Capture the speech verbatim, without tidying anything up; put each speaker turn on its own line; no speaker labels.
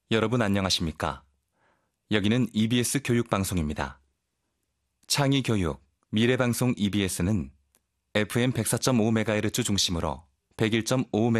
여러분 안녕하십니까? 여기는 이비에스 교육방송입니다. 창의교육, 미래방송 이비에스는 에프엠 백사 점 오 메가헤르츠 중심으로 백일 점 오